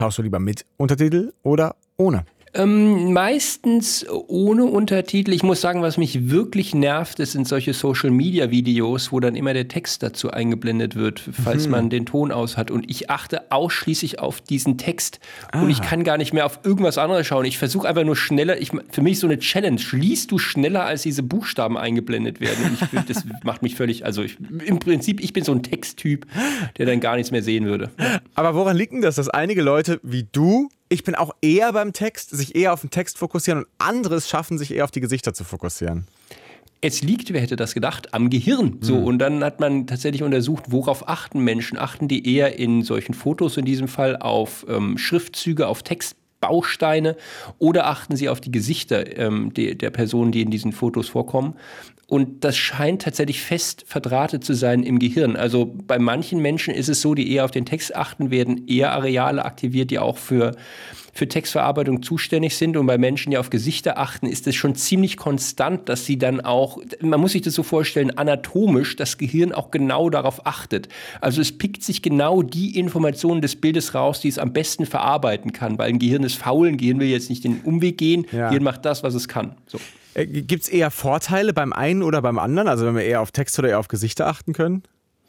Schaust du lieber mit Untertitel oder ohne? Meistens ohne Untertitel. Ich muss sagen, was mich wirklich nervt, das sind solche Social-Media-Videos, wo dann immer der Text dazu eingeblendet wird, falls man den Ton aus hat. Und ich achte ausschließlich auf diesen Text. Und ich kann gar nicht mehr auf irgendwas anderes schauen. Ich versuche einfach nur schneller. Für mich ist so eine Challenge. Liest du schneller, als diese Buchstaben eingeblendet werden? Und das macht mich völlig, im Prinzip, ich bin so ein Texttyp, der dann gar nichts mehr sehen würde. Aber woran liegt denn das, dass einige Leute wie du, ich bin auch eher beim Text, sich eher auf den Text fokussieren und anderes schaffen, sich eher auf die Gesichter zu fokussieren? Es liegt, wer hätte das gedacht, am Gehirn. So, und dann hat man tatsächlich untersucht, worauf achten Menschen? Achten die eher in solchen Fotos in diesem Fall auf Schriftzüge, auf Textbausteine oder achten sie auf die Gesichter der Personen, die in diesen Fotos vorkommen? Und das scheint tatsächlich fest verdrahtet zu sein im Gehirn. Also bei manchen Menschen ist es so, die eher auf den Text achten, werden eher Areale aktiviert, die auch für Textverarbeitung zuständig sind. Und bei Menschen, die auf Gesichter achten, ist es schon ziemlich konstant, dass sie dann auch, man muss sich das so vorstellen, anatomisch das Gehirn auch genau darauf achtet. Also es pickt sich genau die Informationen des Bildes raus, die es am besten verarbeiten kann. Weil ein Gehirn ist faul, ein Gehirn will jetzt nicht den Umweg gehen, Ja. Gehirn macht das, was es kann. So. Gibt es eher Vorteile beim einen oder beim anderen? Also wenn wir eher auf Text oder eher auf Gesichter achten können?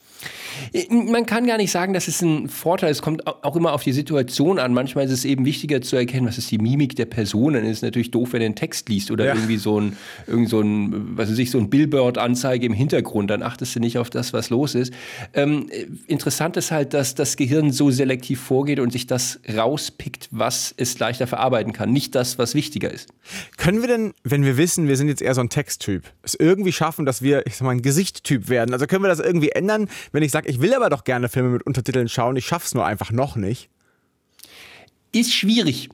Man kann gar nicht sagen, dass es ein Vorteil ist. Es kommt auch immer auf die Situation an. Manchmal ist es eben wichtiger zu erkennen, was ist die Mimik der Person. Dann ist es natürlich doof, wenn du einen Text liest oder irgendwie so ein Billboard-Anzeige im Hintergrund. Dann achtest du nicht auf das, was los ist. Interessant ist halt, dass das Gehirn so selektiv vorgeht und sich das rauspickt, was es leichter verarbeiten kann. Nicht das, was wichtiger ist. Können wir denn, wenn wir wissen, wir sind jetzt eher so ein Texttyp, es irgendwie schaffen, dass wir, ein Gesichtstyp werden? Also können wir das irgendwie ändern, wenn ich sage, ich will aber doch gerne Filme mit Untertiteln schauen, ich schaff's nur einfach noch nicht? Ist schwierig.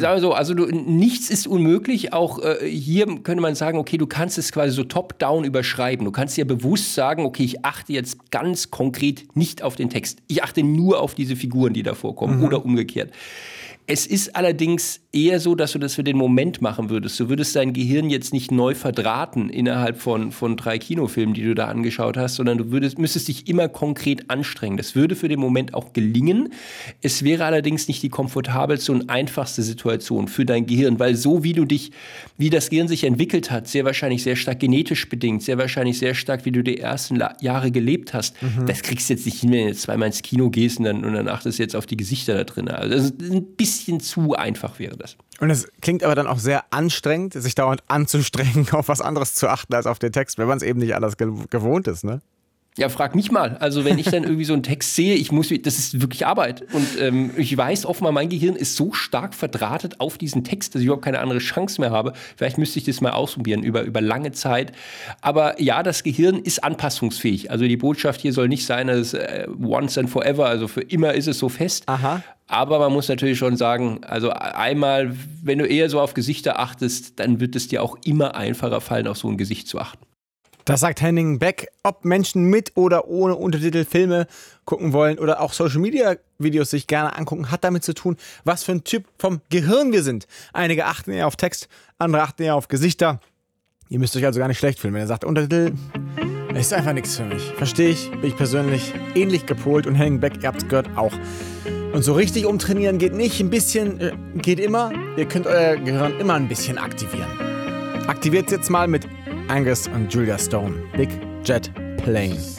Nichts ist unmöglich. Auch hier könnte man sagen, okay, du kannst es quasi so top-down überschreiben. Du kannst dir bewusst sagen, okay, ich achte jetzt ganz konkret nicht auf den Text. Ich achte nur auf diese Figuren, die da vorkommen oder umgekehrt. Es ist allerdings eher so, dass du das für den Moment machen würdest. Du würdest dein Gehirn jetzt nicht neu verdrahten innerhalb von 3 Kinofilmen, die du da angeschaut hast, sondern du müsstest dich immer konkret anstrengen. Das würde für den Moment auch gelingen. Es wäre allerdings nicht die komfortabelste und einfachste Situation für dein Gehirn, weil so wie das Gehirn sich entwickelt hat, sehr wahrscheinlich sehr stark genetisch bedingt, sehr wahrscheinlich sehr stark, wie du die ersten Jahre gelebt hast, das kriegst du jetzt nicht hin, wenn du jetzt zweimal ins Kino gehst und dann achtest du jetzt auf die Gesichter da drin. Also das ist ein bisschen zu einfach wäre das. Und es klingt aber dann auch sehr anstrengend, sich dauernd anzustrengen, auf was anderes zu achten als auf den Text, wenn man es eben nicht anders gewohnt ist, ne? Ja, frag mich mal. Also wenn ich dann irgendwie so einen Text sehe, das ist wirklich Arbeit. Und ich weiß offenbar, mein Gehirn ist so stark verdrahtet auf diesen Text, dass ich überhaupt keine andere Chance mehr habe. Vielleicht müsste ich das mal ausprobieren über lange Zeit. Aber ja, das Gehirn ist anpassungsfähig. Also die Botschaft hier soll nicht sein, dass once and forever, also für immer ist es so fest. Aha. Aber man muss natürlich schon sagen, also einmal, wenn du eher so auf Gesichter achtest, dann wird es dir auch immer einfacher fallen, auf so ein Gesicht zu achten. Das sagt Henning Beck. Ob Menschen mit oder ohne Untertitel Filme gucken wollen oder auch Social-Media-Videos sich gerne angucken, hat damit zu tun, was für ein Typ vom Gehirn wir sind. Einige achten eher auf Text, andere achten eher auf Gesichter. Ihr müsst euch also gar nicht schlecht fühlen, wenn ihr sagt, Untertitel ist einfach nichts für mich. Verstehe ich, bin ich persönlich ähnlich gepolt und Henning Beck, ihr habt es gehört, auch. Und so richtig umtrainieren geht nicht, ein bisschen geht immer. Ihr könnt euer Gehirn immer ein bisschen aktivieren. Aktiviert es jetzt mal mit Angus und Julia Stone. Big Jet Plane.